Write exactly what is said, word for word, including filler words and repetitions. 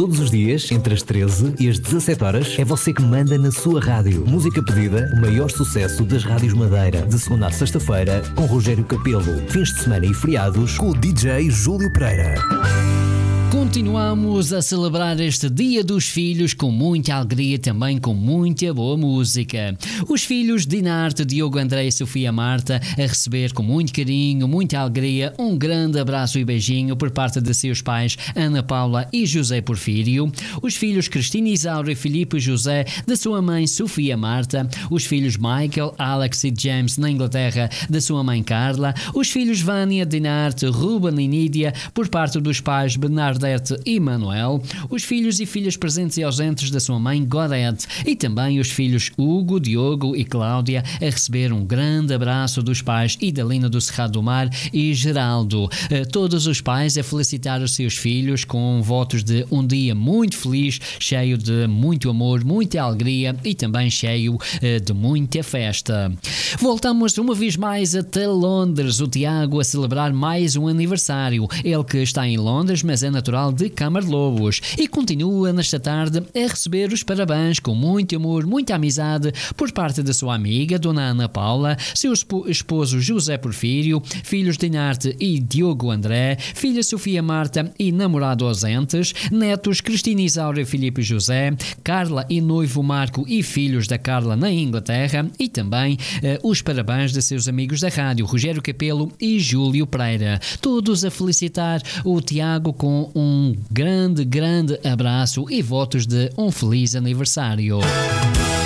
Todos os dias, entre as treze e as dezassete horas, é você que manda na sua rádio. Música pedida, o maior sucesso das rádios Madeira. De segunda à sexta-feira, com Rogério Capelo. Fins de semana e feriados, com o D J Júlio Pereira. Continuamos a celebrar este Dia dos Filhos com muita alegria, também com muita boa música. Os filhos Dinarte, Diogo, André e Sofia Marta a receber com muito carinho, muita alegria, um grande abraço e beijinho por parte de seus pais Ana Paula e José Porfírio. Os filhos Cristina Isaura e Filipe José, da sua mãe Sofia Marta. Os filhos Michael, Alex e James na Inglaterra, da sua mãe Carla. Os filhos Vânia, Dinarte, Ruben e Nídia, por parte dos pais Bernardo e Manuel, os filhos e filhas presentes e ausentes da sua mãe Godete, e também os filhos Hugo, Diogo e Cláudia a receber um grande abraço dos pais Idalina do Cerrado do Mar e Geraldo. Todos os pais a felicitar os seus filhos com votos de um dia muito feliz, cheio de muito amor, muita alegria e também cheio de muita festa. Voltamos uma vez mais até Londres, o Tiago a celebrar mais um aniversário. Ele que está em Londres, mas é natural de Câmara de Lobos, e continua nesta tarde a receber os parabéns com muito amor, muita amizade por parte da sua amiga Dona Ana Paula, seu esposo José Porfírio, filhos Dinarte e Diogo André, filha Sofia Marta e namorado ausentes, netos Cristina Isaura e Filipe José, Carla e noivo Marco e filhos da Carla na Inglaterra, e também eh, os parabéns de seus amigos da rádio Rogério Capelo e Júlio Pereira, todos a felicitar o Tiago com um grande, grande abraço e votos de um feliz aniversário.